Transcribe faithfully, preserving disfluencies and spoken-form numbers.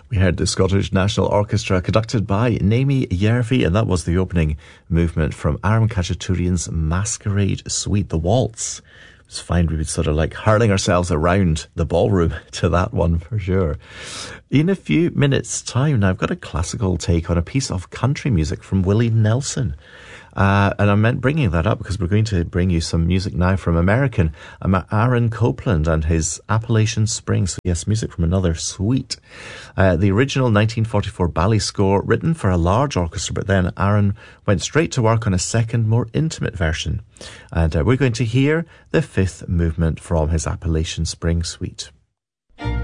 We heard the Scottish National Orchestra conducted by Naomi Järvi, and that was the opening movement from Aram Khachaturian's Masquerade Suite, the waltz. It was fine. We would sort of like hurling ourselves around the ballroom to that one for sure. In a few minutes' time now, I've got a classical take on a piece of country music from Willie Nelson. Uh, and I meant bringing that up because we're going to bring you some music now from American um, Aaron Copland and his Appalachian Spring. So yes, music from another suite. Uh, the original nineteen forty-four Bally score written for a large orchestra, but then Aaron went straight to work on a second, more intimate version. And uh, we're going to hear the fifth movement from his Appalachian Spring suite.